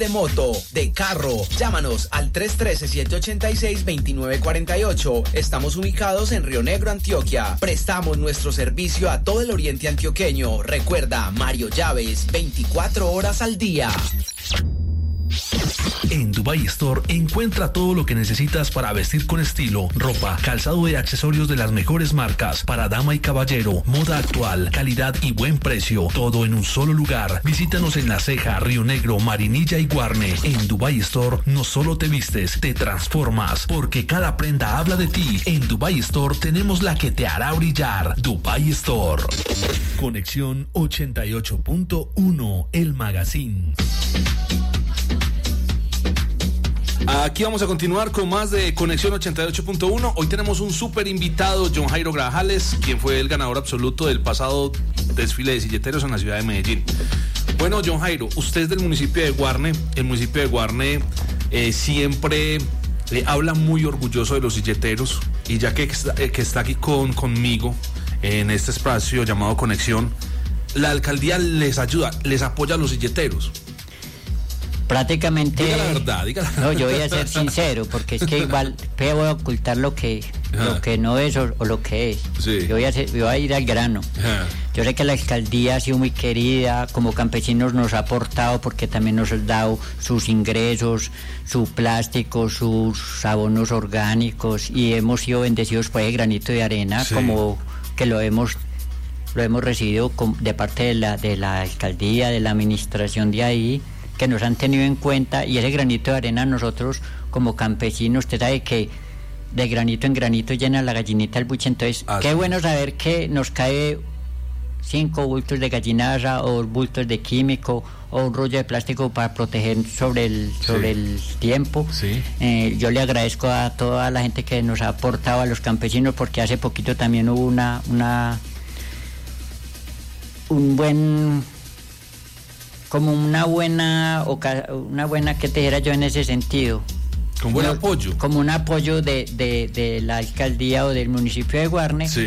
de moto, de carro. Llámanos al 313-786-2948. Estamos ubicados en Río Negro, Antioquia. Prestamos nuestro servicio a todo el oriente antioqueño. Recuerda, Mario Llaves, 24 horas al día. En Dubai Store encuentra todo lo que necesitas para vestir con estilo, ropa, calzado y accesorios de las mejores marcas para dama y caballero, moda actual, calidad y buen precio, todo en un solo lugar. Visítanos en La Ceja, Río Negro, Marinilla y Guarne. En Dubai Store no solo te vistes, te transformas, porque cada prenda habla de ti. En Dubai Store tenemos la que te hará brillar. Dubai Store. Conexión 88.1, el magazine. Aquí vamos a continuar con más de Conexión 88.1. Hoy tenemos un súper invitado, John Jairo Grajales, quien fue el ganador absoluto del pasado desfile de silleteros en la ciudad de Medellín. Bueno, John Jairo, usted es del municipio de Guarne. El municipio de Guarne siempre habla muy orgulloso de los silleteros. Y ya que está aquí conmigo en este espacio llamado Conexión, la alcaldía les ayuda, les apoya a los silleteros. Prácticamente. Diga la verdad. No, yo voy a ser sincero, porque es que igual voy a ocultar lo que no es o lo que es. Sí. Yo voy a ir al grano. Yo sé que la alcaldía ha sido muy querida, como campesinos nos ha aportado, porque también nos ha dado sus ingresos, su plástico, sus abonos orgánicos, y hemos sido bendecidos por el granito de arena, sí, como que lo hemos recibido de parte de la alcaldía, de la administración de ahí, que nos han tenido en cuenta, y ese granito de arena nosotros como campesinos, usted sabe que de granito en granito llena la gallinita el buche, entonces qué bueno saber que nos cae 5 bultos de gallinaza o bultos de químico o un rollo de plástico para proteger sobre el tiempo. Sí. Yo le agradezco a toda la gente que nos ha aportado, a los campesinos, porque hace poquito también hubo una buena que te dijera yo en ese sentido. Como un apoyo. Como un apoyo de la alcaldía o del municipio de Guarne, sí,